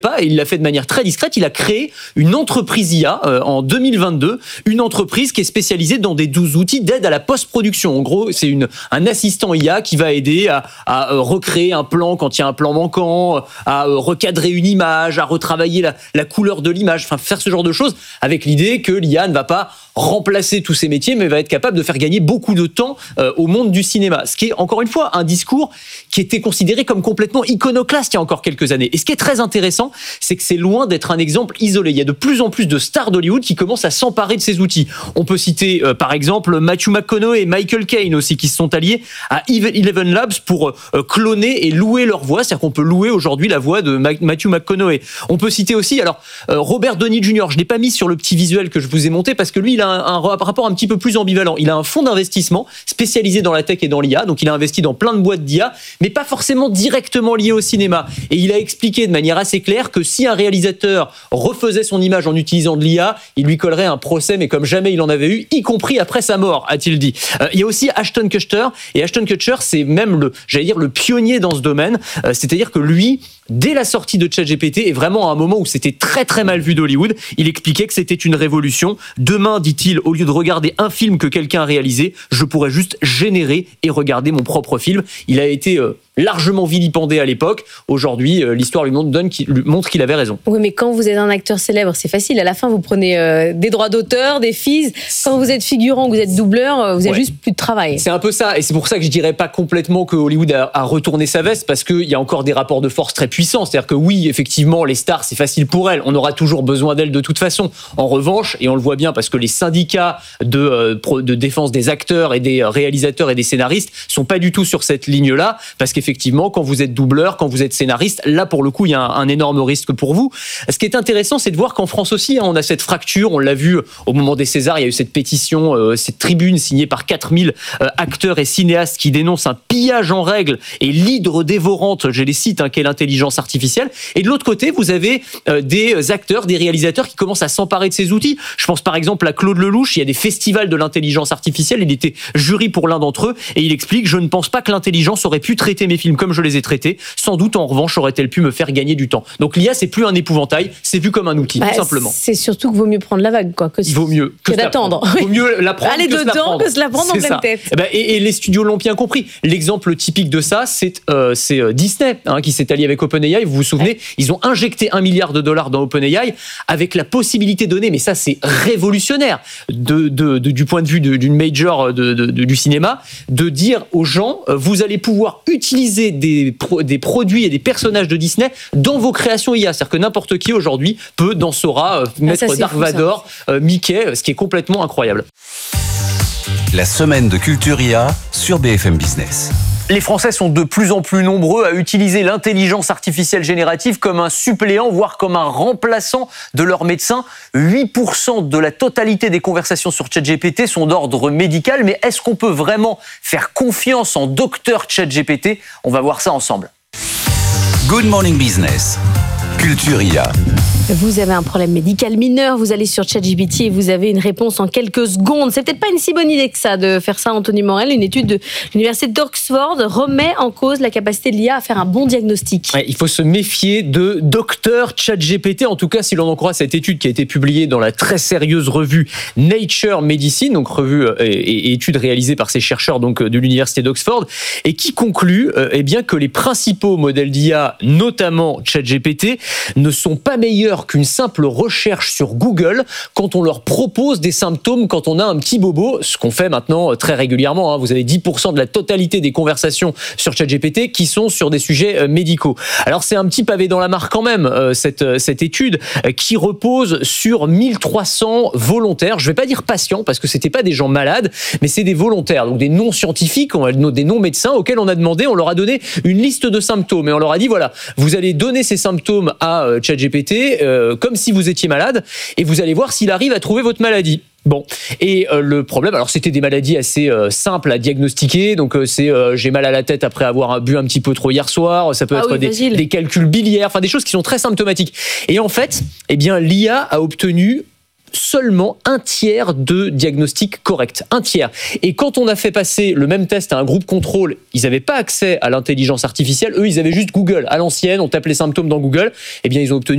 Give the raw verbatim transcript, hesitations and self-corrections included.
pas, et il l'a fait de manière très discrète, il a créé une entreprise I A euh, en deux mille vingt-deux, une entreprise qui est spécialisée dans des douze outils d'aide à la post-production. En gros, c'est une, un assistant I A qui va aider à, à euh, recréer un plan quand il y a un plan manquant, à euh, recadrer une image, à retravailler la, la couleur de l'image, enfin faire ce genre de choses, avec l'idée que l'I A ne va pas remplacer tous ces métiers, mais va être capable de faire gagner beaucoup de temps euh, au monde du cinéma. Ce qui est, encore une fois, un discours qui était considéré comme complètement iconoclaste il y a encore quelques années. Et ce qui est très intéressant, c'est que c'est loin d'être un exemple isolé. Il y a de plus en plus de stars d'Hollywood qui commencent à s'emparer de ces outils. On peut citer, euh, par exemple, Matthew McConaughey et Michael Caine aussi, qui se sont alliés à Eleven Labs pour euh, cloner et louer leur voix. C'est-à-dire qu'on peut louer aujourd'hui la voix de Ma- Matthew McConaughey. On peut citer aussi, alors, euh, Robert Downey junior Je l'ai pas mis sur le petit visuel que je vous ai monté parce que lui, il a un, un rapport un petit peu plus ambivalent. Il a un fonds d'investissement spécialisé dans la tech et dans l'I A, donc il a investi dans plein de boîtes d'I A, mais pas forcément directement liées au cinéma. Et il a expliqué de manière assez claire que si un réalisateur refaisait son image en utilisant de l'I A, il lui collerait un procès, mais comme jamais il en avait eu, y compris après sa mort, a-t-il dit. Euh, il y a aussi Ashton Kutcher, et Ashton Kutcher, c'est même le, j'allais dire, le pionnier dans ce domaine, euh, c'est-à-dire que lui, dès la sortie de ChatGPT, et vraiment à un moment où c'était très très mal vu d'Hollywood, il expliquait que c'était une révolution. Demain, dit-il, au lieu de regarder un film que quelqu'un a réalisé, je pourrais juste générer et regarder mon propre film. Il a été euh, largement vilipendé à l'époque. Aujourd'hui, euh, l'histoire lui montre, donne, qui, lui montre qu'il avait raison. Oui, mais quand vous êtes un acteur célèbre, c'est facile. À la fin, vous prenez euh, des droits d'auteur, des fees. Quand vous êtes figurant, vous êtes doubleur, euh, vous avez ouais. juste plus de travail. C'est un peu ça. Et c'est pour ça que je dirais pas complètement que Hollywood a, a retourné sa veste, parce qu'il y a encore des rapports de force très puissants. C'est-à-dire que oui, effectivement, les stars, c'est facile pour elles. On aura toujours besoin d'elles de toute façon. En revanche, et on le voit bien parce que les syndicats de, euh, de défense des acteurs et des réalisateurs et des scénaristes sont pas du tout sur cette ligne-là, parce qu'effectivement, quand vous êtes doubleur, quand vous êtes scénariste, là, pour le coup, il y a un, un énorme risque pour vous. Ce qui est intéressant, c'est de voir qu'en France aussi, hein, on a cette fracture. On l'a vu au moment des Césars, il y a eu cette pétition, euh, cette tribune signée par quatre mille euh, acteurs et cinéastes qui dénoncent un pillage en règle et l'hydre dévorante, je les cite, hein, qu'est l'intelligence artificielle. Et de l'autre côté, vous avez euh, des acteurs, des réalisateurs qui commencent à s'emparer de ces outils. Je pense par exemple à Claude Lelouch. Il y a des festivals de l'intelligence artificielle. Il était jury pour l'un d'entre eux et il explique: je ne pense pas que l'intelligence aurait pu traiter mes films comme je les ai traités. Sans doute, en revanche, aurait-elle pu me faire gagner du temps. Donc l'I A, c'est plus un épouvantail, c'est vu comme un outil, bah, tout simplement. C'est surtout qu'il vaut mieux prendre la vague, quoi. Que il vaut mieux que, que d'attendre. Il vaut mieux la prendre Aller que dedans se que se la prendre en pleine tête. Et, ben, et, et les studios l'ont bien compris. L'exemple typique de ça, c'est, euh, c'est Disney, hein, qui s'est allié avec OpenAI. Vous vous souvenez, ouais. Ils ont injecté un milliard de dollars dans OpenAI avec la possibilité donnée, mais ça c'est révolutionnaire de, de, de, du point de vue de, d'une major de, de, de, du cinéma, de dire aux gens, euh, vous allez pouvoir utiliser des, pro, des produits et des personnages de Disney dans vos créations I A. C'est-à-dire que n'importe qui aujourd'hui peut dans Sora euh, mettre ah, ça, Dark fou, Vador, euh, Mickey, ce qui est complètement incroyable. La semaine de Culture I A sur B F M Business. Les Français sont de plus en plus nombreux à utiliser l'intelligence artificielle générative comme un suppléant, voire comme un remplaçant de leur médecin. huit pour cent de la totalité des conversations sur ChatGPT sont d'ordre médical, mais est-ce qu'on peut vraiment faire confiance en docteur ChatGPT ? On va voir ça ensemble. Good Morning Business, Culture I A. Vous avez un problème médical mineur, vous allez sur ChatGPT et vous avez une réponse en quelques secondes. C'est peut-être pas une si bonne idée que ça de faire ça, Anthony Morel. Une étude de l'université d'Oxford remet en cause la capacité de l'I A à faire un bon diagnostic. Ouais, il faut se méfier de docteur ChatGPT, en tout cas si l'on en croit cette étude qui a été publiée dans la très sérieuse revue Nature Medicine, donc revue et, et étude réalisée par ces chercheurs donc de l'université d'Oxford, et qui conclut euh, eh bien que les principaux modèles d'I A, notamment ChatGPT, ne sont pas meilleurs qu'une simple recherche sur Google quand on leur propose des symptômes quand on a un petit bobo, ce qu'on fait maintenant très régulièrement. Hein. Vous avez dix pour cent de la totalité des conversations sur ChatGPT qui sont sur des sujets médicaux. Alors c'est un petit pavé dans la mare quand même, euh, cette, cette étude euh, qui repose sur mille trois cents volontaires. Je ne vais pas dire patients parce que c'était pas des gens malades, mais c'est des volontaires, donc des non-scientifiques, des non-médecins auxquels on a demandé, on leur a donné une liste de symptômes et on leur a dit voilà, vous allez donner ces symptômes à euh, ChatGPT euh, comme si vous étiez malade et vous allez voir s'il arrive à trouver votre maladie. Bon, et euh, le problème, alors c'était des maladies assez euh, simples à diagnostiquer, donc euh, c'est euh, j'ai mal à la tête après avoir bu un petit peu trop hier soir, ça peut ah être oui, des, des calculs biliaires, enfin des choses qui sont très symptomatiques. Et en fait, eh bien l'I A a obtenu seulement un tiers de diagnostic correct, un tiers. Et quand on a fait passer le même test à un groupe contrôle, ils n'avaient pas accès à l'intelligence artificielle, eux ils avaient juste Google à l'ancienne, on tape les symptômes dans Google, eh bien ils ont obtenu